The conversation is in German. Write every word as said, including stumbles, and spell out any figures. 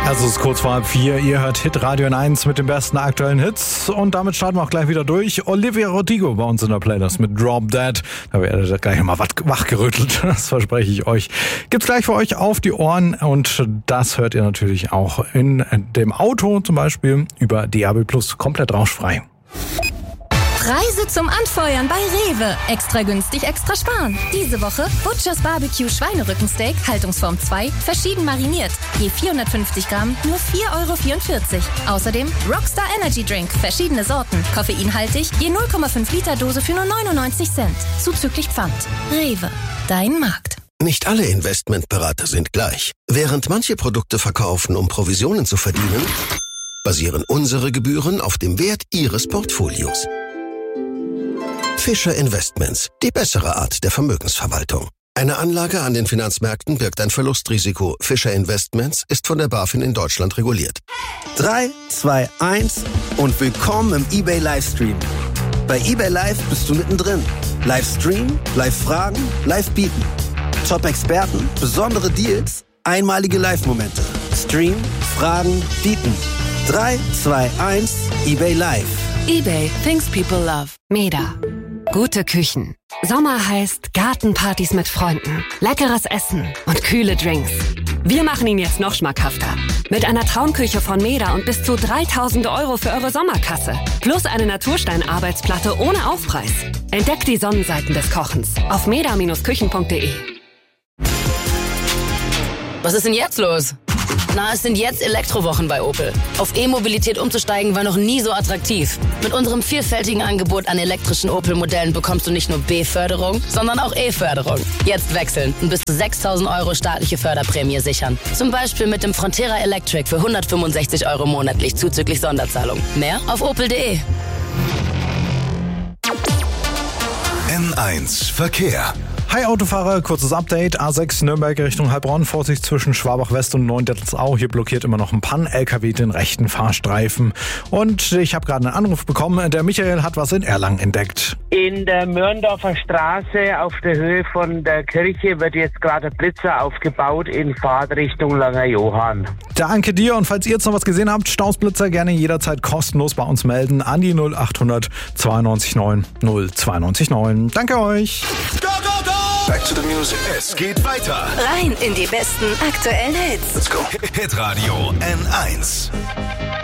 Es ist kurz vor halb vier, ihr hört Hitradio N eins mit den besten aktuellen Hits und damit starten wir auch gleich wieder durch. Olivia Rodrigo bei uns in der Playlist mit Drop Dead. Da werdet ihr gleich mal wachgerüttelt, das verspreche ich euch. Gibt's gleich für euch auf die Ohren und das hört ihr natürlich auch in dem Auto zum Beispiel über D A B Plus, komplett rauschfrei. Preise zum Anfeuern bei Rewe. Extra günstig, extra sparen. Diese Woche Butchers Barbecue Schweinerückensteak, Haltungsform zwei, verschieden mariniert. Je vierhundertfünfzig Gramm, nur vier Euro vierundvierzig. Außerdem Rockstar Energy Drink, verschiedene Sorten. Koffeinhaltig, je null Komma fünf Liter Dose für nur neunundneunzig Cent. Zuzüglich Pfand. Rewe, dein Markt. Nicht alle Investmentberater sind gleich. Während manche Produkte verkaufen, um Provisionen zu verdienen, basieren unsere Gebühren auf dem Wert Ihres Portfolios. Fischer Investments, die bessere Art der Vermögensverwaltung. Eine Anlage an den Finanzmärkten birgt ein Verlustrisiko. Fischer Investments ist von der BaFin in Deutschland reguliert. drei, zwei, eins und willkommen im eBay Livestream. Bei eBay Live bist du mittendrin. Livestream, Live-Fragen, Live-Bieten. Top-Experten, besondere Deals, einmalige Live-Momente. Stream, Fragen, Bieten. drei, zwei, eins, eBay Live. eBay, things people love. Meda. Gute Küchen. Sommer heißt Gartenpartys mit Freunden, leckeres Essen und kühle Drinks. Wir machen ihn jetzt noch schmackhafter. Mit einer Traumküche von Meda und bis zu dreitausend Euro für eure Sommerkasse. Plus eine Naturstein-Arbeitsplatte ohne Aufpreis. Entdeckt die Sonnenseiten des Kochens auf meda Küchen punkt de. Was ist denn jetzt los? Na, es sind jetzt Elektrowochen bei Opel. Auf E-Mobilität umzusteigen war noch nie so attraktiv. Mit unserem vielfältigen Angebot an elektrischen Opel-Modellen bekommst du nicht nur B-Förderung, sondern auch E-Förderung. Jetzt wechseln und bis zu sechstausend Euro staatliche Förderprämie sichern. Zum Beispiel mit dem Frontera Electric für hundertfünfundsechzig Euro monatlich zuzüglich Sonderzahlung. Mehr auf opel punkt de. N eins Verkehr. Hi Autofahrer, kurzes Update. A sechs Nürnberg Richtung Heilbronn, Vorsicht zwischen Schwabach West und Neuendettelsau. Hier blockiert immer noch ein Pan-L K W den rechten Fahrstreifen. Und ich habe gerade einen Anruf bekommen. Der Michael hat was in Erlangen entdeckt. In der Mörndorfer Straße auf der Höhe von der Kirche wird jetzt gerade ein Blitzer aufgebaut in Fahrtrichtung Langer Johann. Danke dir und falls ihr jetzt noch was gesehen habt, Stausblitzer gerne jederzeit kostenlos bei uns melden an die null acht hundert zweiundneunzig neun null zweiundneunzig neun. Danke euch. Go, go, go! Back to the music. Es geht weiter. Rein in die besten aktuellen Hits. Let's go. Hitradio N eins.